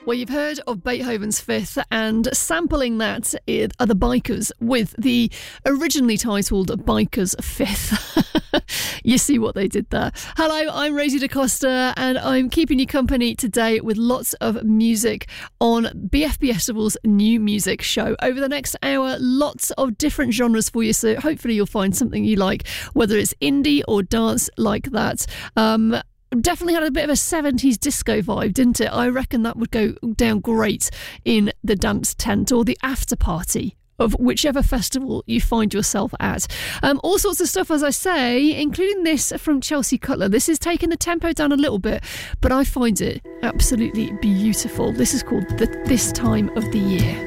Well, you've heard of Beethoven's Fifth, and sampling that are the Bikers with the originally titled Bikers Fifth. You see what they did there. Hello, I'm Rosie DaCosta, and I'm keeping you company today with lots of music on BFBStable's new music show. Over the next hour, lots of different genres for you, so hopefully you'll find something you like, whether it's indie or dance like that. Definitely had a bit of a 70s disco vibe, didn't it? I reckon that would go down great in the dance tent or the after party of whichever festival you find yourself at. All sorts of stuff, as I say, including this from Chelsea Cutler. This is taking the tempo down a little bit, but I find it absolutely beautiful. This is called This Time of the Year.